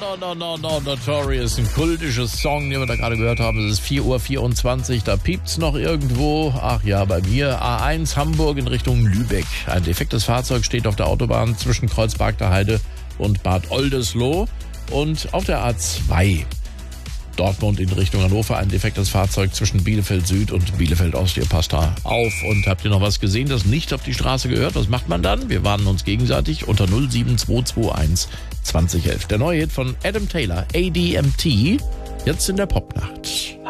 No, Notorious, ein kultisches Song, den wir da gerade gehört haben. Es ist 4:24 Uhr, da piept's noch irgendwo. Ach ja, bei mir A1 Hamburg in Richtung Lübeck. Ein defektes Fahrzeug steht auf der Autobahn zwischen Kreuzberg Heide und Bad Oldesloe. Und auf der A2 Dortmund in Richtung Hannover ein defektes Fahrzeug zwischen Bielefeld Süd und Bielefeld Ost. Ihr passt da auf. Und habt ihr noch was gesehen, das nicht auf die Straße gehört? Was macht man dann? Wir warnen uns gegenseitig unter 07221 2011. Der neue Hit von Adam Taylor, ADMT, jetzt in der Popnacht.